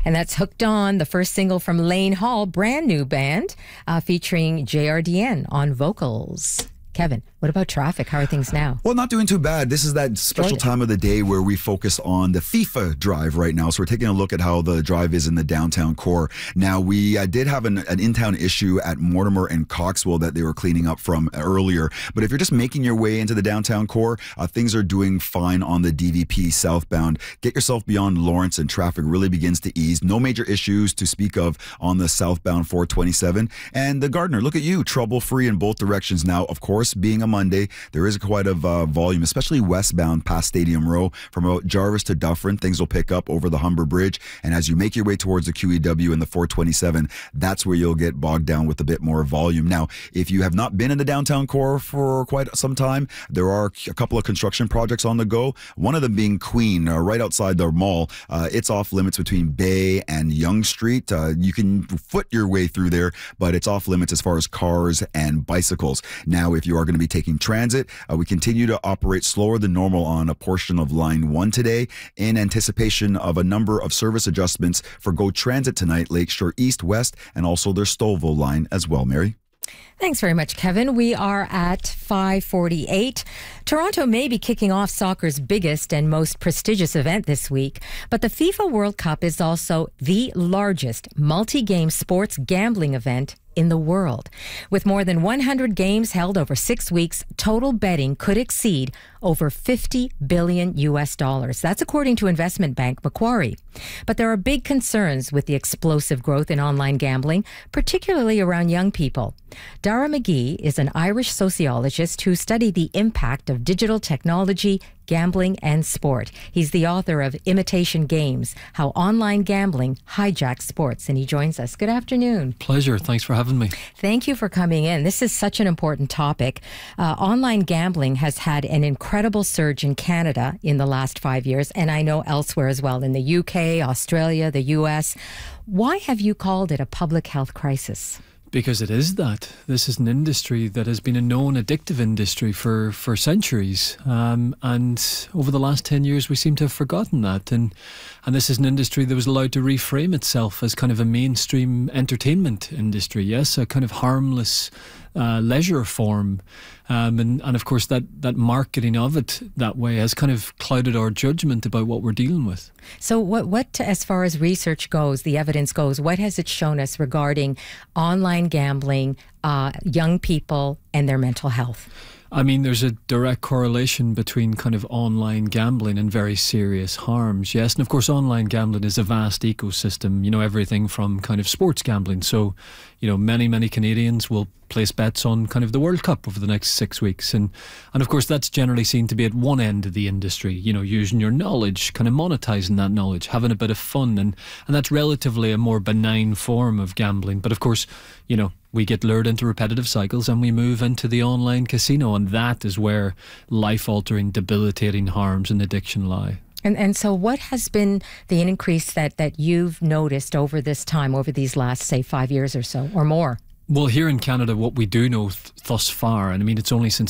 And that's Hooked On, the first single from Lane Hall, brand new band, featuring JRDN on vocals. Kevin, what about traffic? How are things now? Well, not doing too bad. This is that special time of the day where we focus on the FIFA drive right now. So we're taking a look at how the drive is in the downtown core. Now, we did have an in-town issue at Mortimer and Coxwell that they were cleaning up from earlier. But if you're just making your way into the downtown core, things are doing fine on the DVP southbound. Get yourself beyond Lawrence and traffic really begins to ease. No major issues to speak of on the southbound 427. And the Gardner, look at you, trouble-free in both directions now. Of course, being a Monday, there is quite a volume, especially westbound past Stadium Row. From about Jarvis to Dufferin, things will pick up over the Humber Bridge. And as you make your way towards the QEW and the 427, that's where you'll get bogged down with a bit more volume. Now, if you have not been in the downtown core for quite some time, there are a couple of construction projects on the go. One of them being Queen, right outside the mall. It's off limits between Bay and Yonge Street. You can foot your way through there, but it's off limits as far as cars and bicycles. Now, if you are going to be taking transit, we continue to operate slower than normal on a portion of Line 1 today in anticipation of a number of service adjustments for GO Transit tonight, Lakeshore East, West, and also their Stouffville line as well, Mary. Thanks very much, Kevin. We are at 5:48. Toronto may be kicking off soccer's biggest and most prestigious event this week, but the FIFA World Cup is also the largest multi-game sports gambling event in the world. With more than 100 games held over 6 weeks, total betting could exceed over $50 billion. That's according to investment bank Macquarie. But there are big concerns with the explosive growth in online gambling, particularly around young people. Dara McGee is an Irish sociologist who studied the impact of digital technology, gambling, and sport. He's the author of Imitation Games, How Online Gambling Hijacks Sports, and he joins us. Good afternoon. Pleasure. Thanks for having me. Thank you for coming in. This is such an important topic. Online gambling has had an incredible surge in Canada in the last 5 years, and I know elsewhere as well, in the UK, Australia, the US. Why have you called it a public health crisis? Because it is that. This is an industry that has been a known addictive industry for centuries. And over the last 10 years, we seem to have forgotten that. And this is an industry that was allowed to reframe itself as kind of a mainstream entertainment industry. Yes, a kind of harmless leisure form. And of course, that marketing of it that way has kind of clouded our judgment about what we're dealing with. So what as far as research goes, the evidence goes, what has it shown us regarding online gambling, young people and their mental health? I mean, there's a direct correlation between kind of online gambling and very serious harms, yes. And of course, online gambling is a vast ecosystem, everything from kind of sports gambling. So, many Canadians will place bets on kind of the World Cup over the next 6 weeks. And of course, that's generally seen to be at one end of the industry, using your knowledge, kind of monetizing that knowledge, having a bit of fun. And that's relatively a more benign form of gambling. But of course, we get lured into repetitive cycles and we move into the online casino, and that is where life-altering, debilitating harms and addiction lie. And so what has been the increase that you've noticed over this time, over these last, say, 5 years or so, or more? Well, here in Canada, what we do know thus far, and I mean, it's only since